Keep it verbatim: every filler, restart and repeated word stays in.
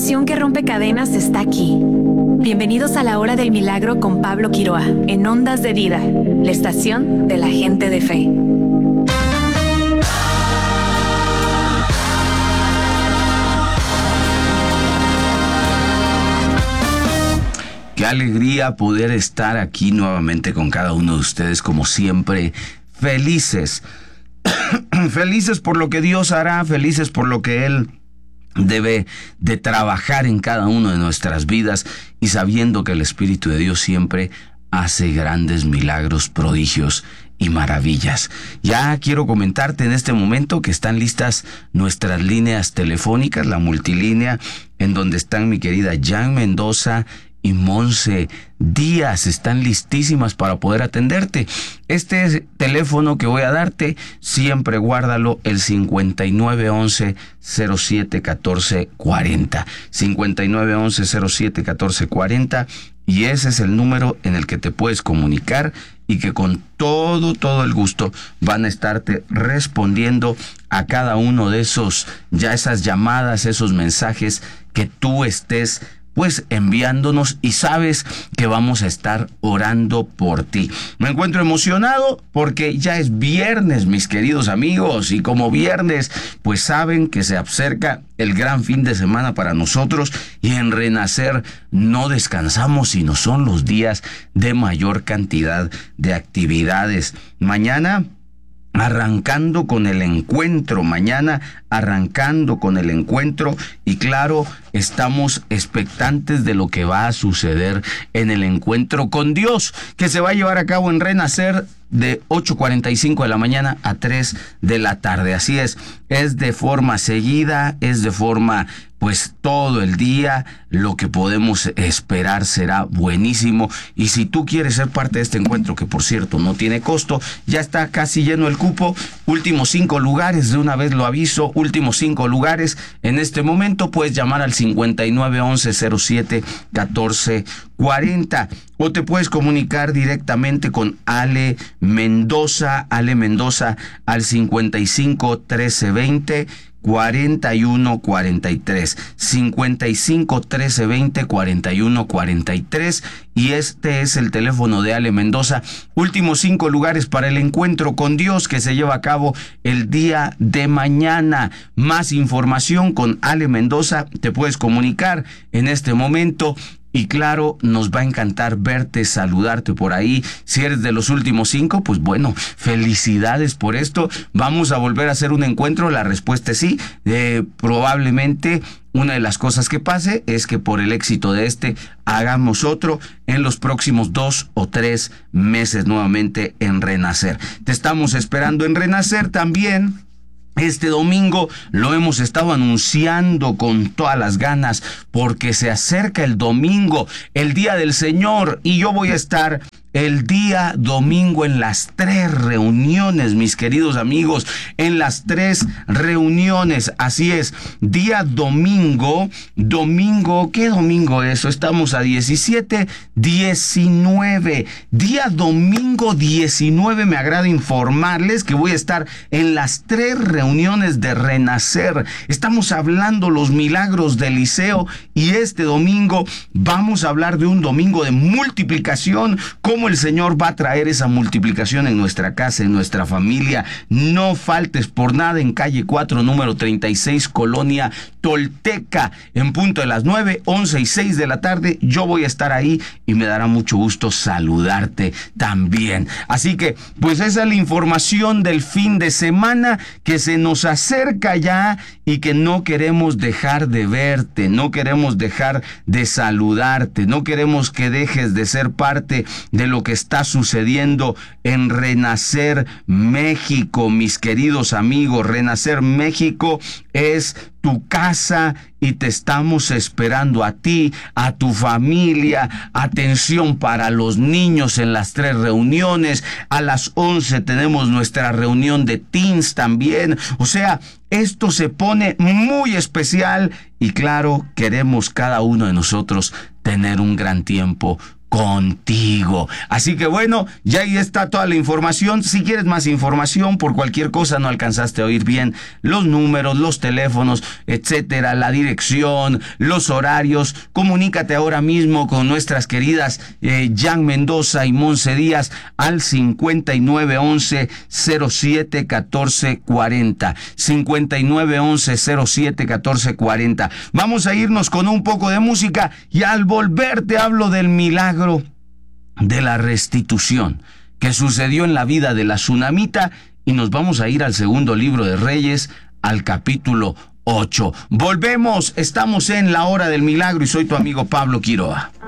información que rompe cadenas está aquí. Bienvenidos a la Hora del Milagro con Pablo Quiroa, en Ondas de Vida, la estación de la gente de fe. Qué alegría poder estar aquí nuevamente con cada uno de ustedes, como siempre, felices. Felices por lo que Dios hará, felices por lo que Él debe de trabajar en cada una de nuestras vidas y sabiendo que el Espíritu de Dios siempre hace grandes milagros, prodigios y maravillas. Ya quiero comentarte en este momento que están listas nuestras líneas telefónicas, la multilínea, en donde están mi querida Jan Mendoza y Monse Díaz, están listísimas para poder atenderte. Este teléfono que voy a darte, siempre guárdalo, el cincuenta y nueve once cero siete catorce cuarenta. cincuenta y nueve once cero siete catorce cuarenta, y ese es el número en el que te puedes comunicar y que con todo, todo el gusto van a estarte respondiendo a cada uno de esos, ya esas llamadas, esos mensajes que tú estés pues enviándonos, y sabes que vamos a estar orando por ti. Me encuentro emocionado porque ya es viernes, mis queridos amigos, y como viernes, pues saben que se acerca el gran fin de semana para nosotros, y en Renacer no descansamos, sino son los días de mayor cantidad de actividades. Mañana arrancando con el encuentro, mañana arrancando con el encuentro, y claro, estamos expectantes de lo que va a suceder en el encuentro con Dios, que se va a llevar a cabo en Renacer de ocho cuarenta y cinco de la mañana a tres de la tarde. Así es, es de forma seguida, es de forma pues todo el día. Lo que podemos esperar será buenísimo, y si tú quieres ser parte de este encuentro, que por cierto no tiene costo, ya está casi lleno el cupo, últimos cinco lugares, de una vez lo aviso, últimos cinco lugares en este momento. Puedes llamar al cincuenta y nueve once cero siete catorce cuarenta, o te puedes comunicar directamente con Ale Mendoza, Ale Mendoza al cincuenta y cinco trece veinte cuarenta y uno cuarenta y tres, cincuenta y cinco trece veinte cuarenta y uno cuarenta y tres, y este es el teléfono de Ale Mendoza. Últimos cinco lugares para el encuentro con Dios que se lleva a cabo el día de mañana. Más información con Ale Mendoza, te puedes comunicar en este momento. Y claro, nos va a encantar verte, saludarte por ahí. Si eres de los últimos cinco, pues bueno, felicidades por esto. Vamos a volver a hacer un encuentro. La respuesta es sí. Eh, probablemente una de las cosas que pase es que por el éxito de este hagamos otro en los próximos dos o tres meses nuevamente en Renacer. Te estamos esperando en Renacer también. Este domingo lo hemos estado anunciando con todas las ganas, porque se acerca el domingo, el Día del Señor, y yo voy a estar el día domingo en las tres reuniones, mis queridos amigos, en las tres reuniones. Así es, día domingo, domingo, ¿qué domingo es eso? Estamos a diecisiete, diecinueve, día domingo diecinueve, me agrada informarles que voy a estar en las tres reuniones de Renacer. Estamos hablando los milagros de Eliseo, y este domingo vamos a hablar de un domingo de multiplicación, cómo el Señor va a traer esa multiplicación en nuestra casa, en nuestra familia. No faltes por nada en calle cuatro, número treinta y seis, Colonia Tolteca, en punto de las nueve, once y seis de la tarde. Yo voy a estar ahí y me dará mucho gusto saludarte también. Así que, pues esa es la información del fin de semana que se nos acerca ya, y que no queremos dejar de verte, no queremos dejar de saludarte, no queremos que dejes de ser parte de lo que está sucediendo en Renacer México, mis queridos amigos. Renacer México es tu casa y te estamos esperando a ti, a tu familia. Atención para los niños en las tres reuniones. A las once tenemos nuestra reunión de teens también. O sea, esto se pone muy especial y claro, queremos cada uno de nosotros tener un gran tiempo contigo. Así que bueno, ya ahí está toda la información. Si quieres más información por cualquier cosa, no alcanzaste a oír bien los números, los teléfonos, etcétera, la dirección, los horarios, comunícate ahora mismo con nuestras queridas eh, Jan Mendoza y Monse Díaz al cincuenta y nueve once cero siete catorce cuarenta. cincuenta y nueve once cero siete catorce cuarenta. Vamos a irnos con un poco de música y al volver te hablo del milagro de la restitución que sucedió en la vida de la tsunamita y nos vamos a ir al segundo libro de Reyes, al capítulo ocho. Volvemos, estamos en la hora del milagro y soy tu amigo Pablo Quiroa.